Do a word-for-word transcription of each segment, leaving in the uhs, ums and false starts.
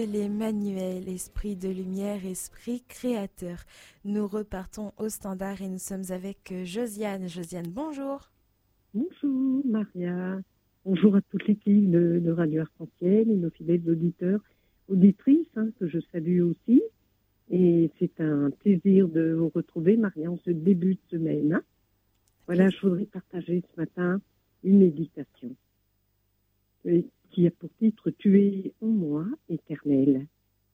L'Emmanuel, esprit de lumière, esprit créateur. Nous repartons au standard et nous sommes avec Josiane. Josiane, bonjour. Bonjour Maria, bonjour à toute l'équipe de, de Radio Arc-en-Ciel et nos fidèles auditeurs, auditrices hein, que je salue aussi. Et c'est un plaisir de vous retrouver Maria en ce début de semaine. Hein. Voilà, je voudrais partager ce matin une méditation qui a pour titre « Tu es en moi, éternel ».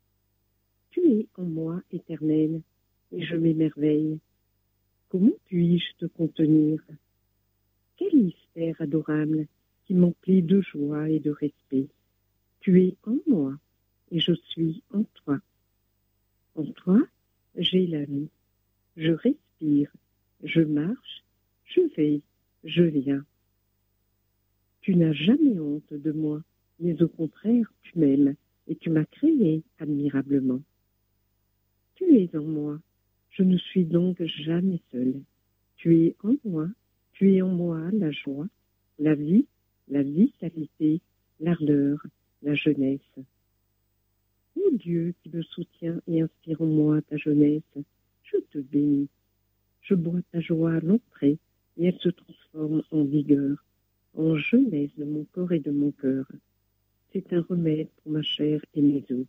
Tu es en moi, éternel, et je m'émerveille. Comment puis-je te contenir ? Quel mystère adorable qui m'emplit de joie et de respect. Tu es en moi, et je suis en toi. En toi, j'ai la vie. Je respire, je marche, je vais, je viens. Tu n'as jamais honte de moi, mais au contraire, tu m'aimes et tu m'as créé admirablement. Tu es en moi, je ne suis donc jamais seule. Tu es en moi, tu es en moi la joie, la vie, la vitalité, l'ardeur, la jeunesse. Ô Dieu qui me soutient et inspire en moi ta jeunesse, je te bénis. Je bois ta joie à l'entrée et elle se transforme en vigueur, en jeunesse de mon corps et de mon cœur. C'est un remède pour ma chair et mes os.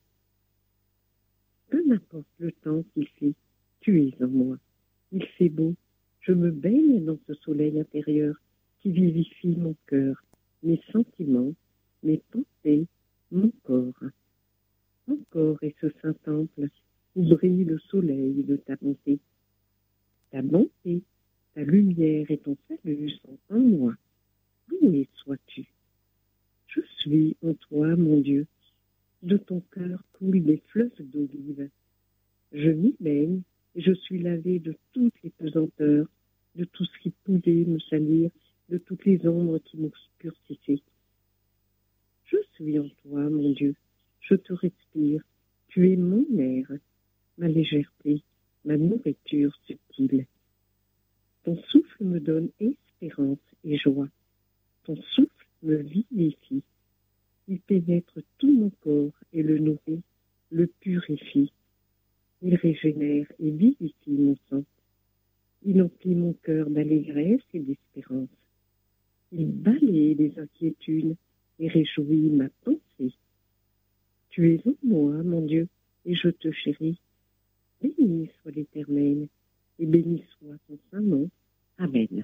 Peu m'importe le temps qu'il fait, tu es en moi. Il fait beau, je me baigne dans ce soleil intérieur qui vivifie mon cœur, mes sentiments, mes pensées, mon corps. Mon corps est ce saint temple où brille le soleil de ta bonté. Ta bonté, ta lumière et ton salut sont en moi. Loué sois-tu. Je suis en toi, mon Dieu. De ton cœur coulent des fleuves d'olive. Je m'y baigne et je suis lavé de toutes les pesanteurs, de tout ce qui pouvait me salir, de toutes les ombres qui m'obscurcissaient. Je suis en toi, mon Dieu. Je te respire. Tu es mon air, ma légèreté, ma nourriture subtile. Ton souffle me donne espérance et joie. Ton souffle me vivifie. Il pénètre tout mon corps et le nourrit, le purifie. Il régénère et vivifie mon sang. Il emplit mon cœur d'allégresse et d'espérance. Il balaye les inquiétudes et réjouit ma pensée. Tu es en moi, mon Dieu, et je te chéris. Béni soit l'Éternel, et béni soit ton saint nom. Amen.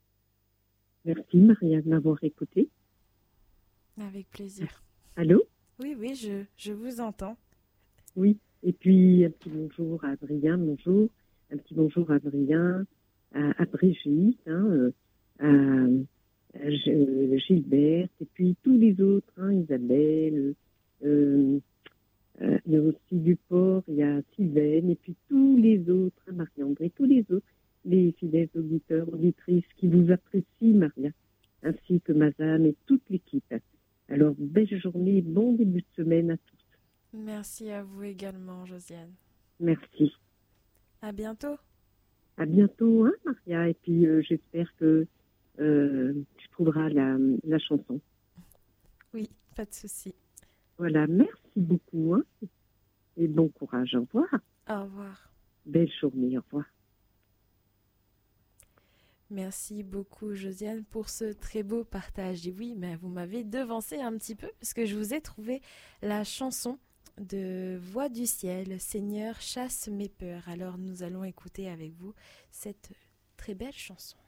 Merci, Maria, de m'avoir écoutée. Avec plaisir. Allô ? Oui, oui, je, je vous entends. Oui, et puis un petit bonjour à Adrien, bonjour. Un petit bonjour à Adrien, à, à Brigitte, hein, à, à Gilberte, et puis tous les autres, hein, Isabelle, euh, euh, il y a aussi Duport, il y a Sylvaine, et puis tous les autres, hein, Marie-André, tous les autres, les fidèles auditeurs, auditrices qui vous apprécient, Maria, ainsi que Madame et toute l'équipe. Alors, belle journée, bon début de semaine à tous. Merci à vous également, Josiane. Merci. À bientôt. À bientôt, hein, Maria. Et puis, euh, j'espère que euh, tu trouveras la, la chanson. Oui, pas de souci. Voilà, merci beaucoup. Hein, et bon courage. Au revoir. Au revoir. Belle journée. Au revoir. Merci beaucoup, Josiane, pour ce très beau partage. Et oui, mais vous m'avez devancé un petit peu parce que je vous ai trouvé la chanson de Voix du ciel, Seigneur, chasse mes peurs. Alors nous allons écouter avec vous cette très belle chanson.